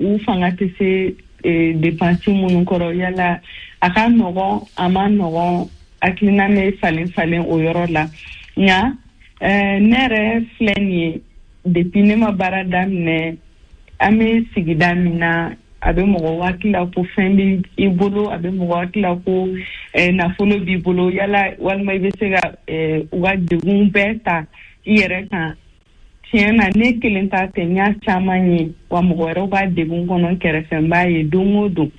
u fanga tɛ se dépense minnu kɔrɔ yala a ka nɔgɔn a ma nɔgɔn hakilina bɛ falen o yɔrɔ la nka ne yɛrɛ filɛ nin ye depuis ne ma baara daminɛ an bɛ sigida min na a bɛ mɔgɔ hakili la ko fɛn bɛ i bolo a bɛ mɔgɔ hakili la ko nafolo b'i bolo yala walima i bɛ se ka u ka degun bɛɛ ta i yɛrɛ kan tiɲɛ na ne kelen ta tɛ n y'a caman ye wa mɔgɔ wɛrɛw b'a degun kɔnɔ kɛrɛfɛ n b'a ye don o don.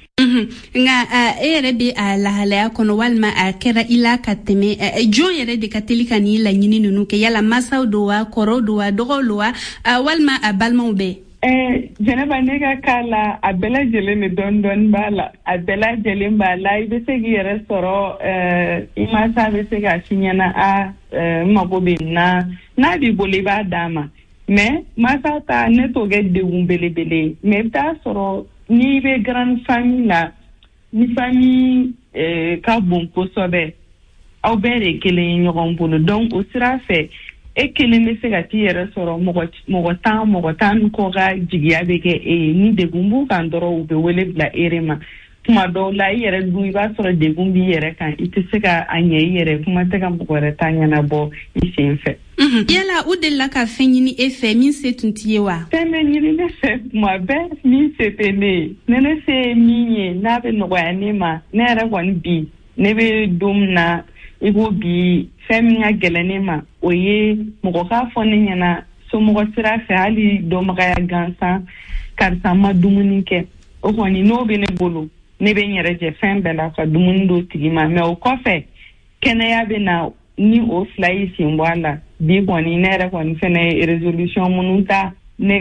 Nka e yɛrɛ bɛ a lahalaya kɔnɔ walima a kɛra i la ka tɛmɛ jɔn yɛrɛ de ka teli ka n'i laɲini ninnu kɛ yala masaw don wa kɔrɔw don wa dɔgɔw don wa walima a balimaw bɛɛ. Jɛnɛba ne ka k'a la a bɛɛ lajɛlen de dɔɔni b'a la a bɛɛ lajɛlen b'a la i bɛ se k'i yɛrɛ sɔrɔ i masa bɛ se k'a f'i ɲɛna n mago bɛ nin na n'a b'i bolo i b'a d'a ma mais masa ta ne t'o kɛ degun belebele mais i bɛ taa sɔrɔ n'i bɛ grande famille la ni famille ka bon kosɛbɛ aw bɛɛ de kelen ye ɲɔgɔn bolo donc o sira fɛ e kelen bɛ se ka t'i yɛrɛ sɔrɔ mɔgɔ tan kɔ ka jigiya bɛ kɛ e ye ni degun b'u kan dɔrɔn u bɛ wele bila e ma kuma dɔw la i yɛrɛ dun i b'a sɔrɔ degun b'i yɛrɛ kan i tɛ se ka a ɲɛ i yɛrɛ kuma tɛ ka mɔgɔ wɛrɛ ta ɲɛnabɔ i sen fɛ. Yala u delila ka fɛn ɲini e fɛ min se tun t'i ye wa? Fɛn bɛ ɲini ne fɛ kuma bɛɛ min se tɛ ne ye ne se ye min ye n'a bɛ nɔgɔya ne ma ne yɛrɛ kɔni bi ne bɛ don min na i ko bi fɛn min ka gɛlɛn ne ma o ye mɔgɔ k'a fɔ ne ɲɛna somɔgɔ sira fɛ hali dɔnbagaya gansan karisa ma dumuni kɛ o kɔni n'o bɛ ne bolo ne bɛ n yɛrɛ jɛ fɛn bɛɛ la ka dumuni do tigi ma mais o kɔfɛ kɛnɛya bɛ na ni o fila y'i sen bɔ a la bi kɔni ne yɛrɛ kɔni fɛnɛ ye résolution minnu ta ne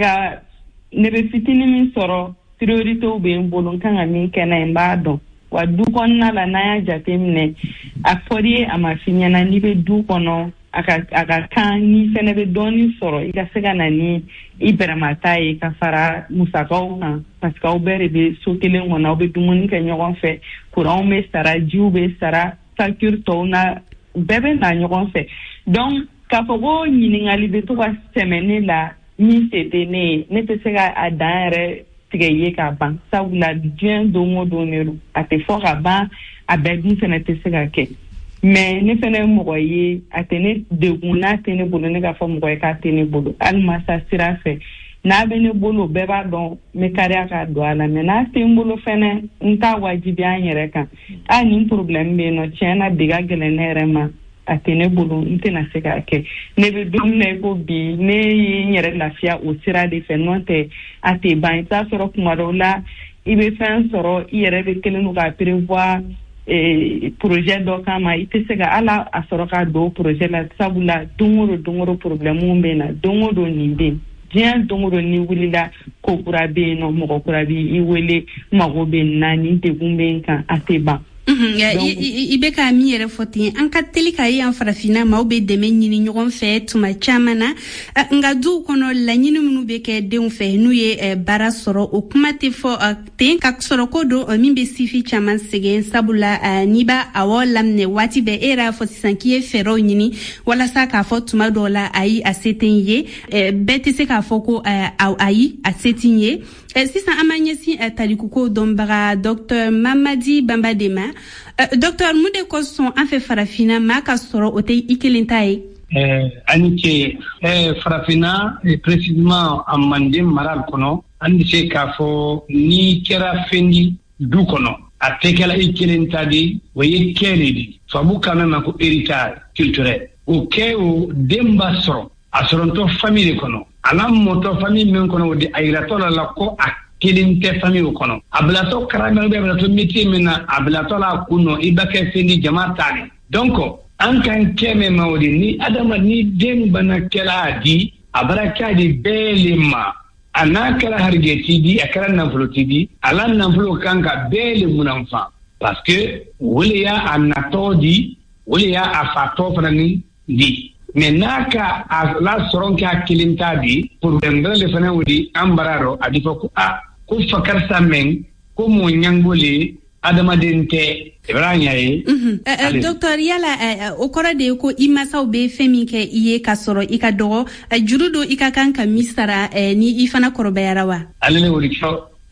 bɛ fitinin min sɔrɔ prioritéw bɛ n bolo n kan ka min kɛ n'a ye n b'a dɔn wa du kɔnɔna la n'an y'a jateminɛ a fɔri ye a ma f'i ɲɛna n'i bɛ du kɔnɔ a ka kan ni fɛnɛ bɛ dɔɔni sɔrɔ i ka se ka na ni i bɛrɛmata ye ka fara musakaw kan parce que aw bɛɛ de bɛ so kelen kɔnɔ aw bɛ dumuni kɛ ɲɔgɔn fɛ courant bɛ sara jiw bɛ sara facture tɔw na bɛɛ bɛ na ɲɔgɔn fɛ donc k'a fɔ ko ɲininkali bɛ to ka tɛmɛ ne la min se tɛ ne ye ne tɛ se ka a dan yɛrɛ tigɛ ye ka ban sabula diɲɛ don o don de don a tɛ fɔ ka ban a bɛɛ dun fɛnɛ tɛ se ka kɛ mais ne fɛnɛ ye mɔgɔ ye a tɛ ne degun n'a tɛ ne bolo ne k'a fɔ mɔgɔ ye k'a tɛ ne bolo hali masa sira fɛ n'a bɛ ne bolo bɛɛ b'a dɔn n bɛ kariya ka don a la mais n'a tɛ n bolo fɛnɛ n t'a wajibiya n yɛrɛ kan nin problème bɛ yen nɔ tiɲɛ na bi ka gɛlɛn ne yɛrɛ ma a tɛ ne bolo n tɛna se k'a kɛ ne bɛ don min na i ko bi ne ye n yɛrɛ lafiya o sira de fɛ n'o tɛ a tɛ ban i t'a sɔrɔ kuma dɔw la i bɛ fɛn sɔrɔ i yɛrɛ bɛ kelen don ka prévoir projet dɔ kama i tɛ se ka ala a sɔrɔ ka don projet la sabula don o don problème bɛ na don o don nin bɛ diɲɛ don o don ni wulila ko kura bɛ yen nɔ mɔgɔ kura b'i wele mago bɛ nin na nin degun bɛ n kan a tɛ ban. I bɛ ka min yɛrɛ fɔ ten an ka teli ka ye an farafinna maaw bɛ dɛmɛ ɲini ɲɔgɔn fɛ tuma caman na nka duw kɔnɔ laɲini minnu bɛ kɛ denw fɛ n'u ye baara sɔrɔ o kuma tɛ fɔ ten ka sɔrɔ ko don min bɛ sifi caman sɛgɛn sabula n'i b'a awɔ laminɛ waati bɛɛ e yɛrɛ y'a fɔ sisan k'i ye fɛɛrɛw ɲini walasa k'a fɔ tuma dɔw la ayi a se tɛ n ye bɛɛ tɛ se k'a fɔ ko ayi a se tɛ n ye sisan an b'a ɲɛsin talikuko dɔnbaga Dr Mamadi Bambade ma Docteur mun de kosɔn an fɛ farafinna maa ka sɔrɔ o tɛ i kelen ta ye. Ani ce farafinna précisément a Manden mara kɔnɔ an bɛ se k'a fɔ ni kɛra fɛn di du kɔnɔ a tɛ kɛla i kelen ta de o ye kɛ de di tubabu kan mɛn ma ko héritage culturel o kɛ o den b'a sɔrɔ a sɔrɔtɔ famille de kɔnɔ a n'a mɔtɔ famille min kɔnɔ o de a yiratɔ la ko a kelen tɛ famille o kɔnɔ a bilatɔ karamɔgɔ bɛ bilatɔ métier min na a bilatɔ la kun nɔ i bɛ kɛ fɛn di jama ta de donc an kan kɛ mɛn ma o de ni adama ni den bana kɛla a di a bara k'a di bɛɛ le ma a n'a kɛra harijɛ ti di a kɛra nafolo ti di a la nafolo kan ka bɛɛ le munafan parce que o le y'a a natɔ di o le y'a a fatɔ fana ni di mais n'a ka a la sɔrɔ k'a kelen t'a di problème dɔ le fana o di an bara rɔ a di fɔ ko ko fakarisa mɛn ko mo ɲangole adamaden tɛ ibara ɲa ye docteur yala o kɔrɔ de ye ko i masaw bɛ fɛn min kɛ i ye ka sɔrɔ i ka dɔgɔ juru do i ka kan ka min sara ni i fana kɔrɔbayara wa. ale ne wuli fɔ